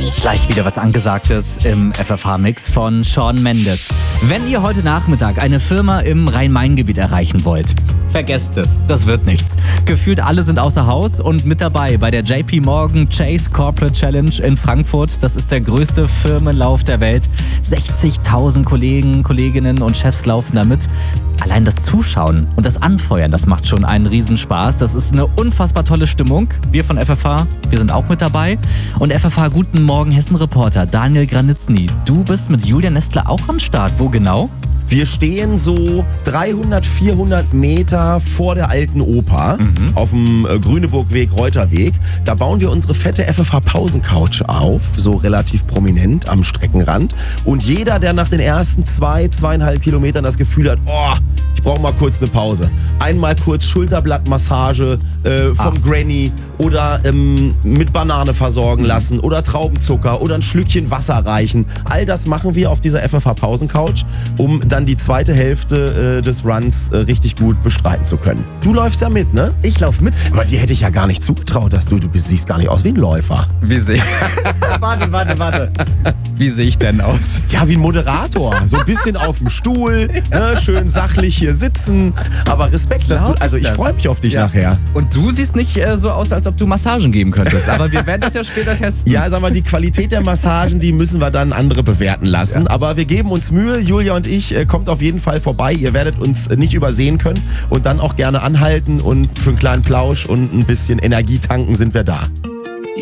Gleich wieder was Angesagtes im FFH-Mix von Shawn Mendes. Wenn ihr heute Nachmittag eine Firma im Rhein-Main-Gebiet erreichen wollt, vergesst es, das wird nichts. Gefühlt alle sind außer Haus und mit dabei bei der JP Morgan Chase Corporate Challenge in Frankfurt. Das ist der größte Firmenlauf der Welt. 60.000 Kollegen, Kolleginnen und Chefs laufen da mit. Allein das Zuschauen und das Anfeuern, das macht schon einen Riesenspaß. Das ist eine unfassbar tolle Stimmung. Wir von FFH, wir sind auch mit dabei. Und FFH Guten Morgen Hessen-Reporter Daniel Granitzny, du bist mit Julia Nestler auch am Start. Wo genau? Wir stehen so 300, 400 Meter vor der alten Oper auf dem Grüneburgweg, Reuterweg. Da bauen wir unsere fette FFH-Pausencouch auf, so relativ prominent am Streckenrand. Und jeder, der nach den ersten 2,5 Kilometern das Gefühl hat, oh, ich brauche mal kurz eine Pause. Einmal kurz Schulterblattmassage vom Granny oder mit Banane versorgen lassen oder Traubenzucker oder ein Schlückchen Wasser reichen. All das machen wir auf dieser FFH-Pausencouch, um dann die zweite Hälfte des Runs richtig gut bestreiten zu können. Du läufst ja mit, ne? Ich laufe mit. Aber dir hätte ich ja gar nicht zugetraut, dass du siehst gar nicht aus wie ein Läufer. Wie sehe Warte. Wie sehe ich denn aus? Ja, wie ein Moderator. So ein bisschen auf dem Stuhl, ne? Schön sachlich hier sitzen. Aber Respekt, dass du. Also ich freue mich auf dich nachher. Und du siehst nicht so aus, als ob du Massagen geben könntest. Aber wir werden das ja später testen. Ja, sag mal, die Qualität der Massagen, die müssen wir dann andere bewerten lassen. Ja. Aber wir geben uns Mühe, Julia und ich, kommt auf jeden Fall vorbei. Ihr werdet uns nicht übersehen können. Und dann auch gerne anhalten und für einen kleinen Plausch und ein bisschen Energie tanken sind wir da.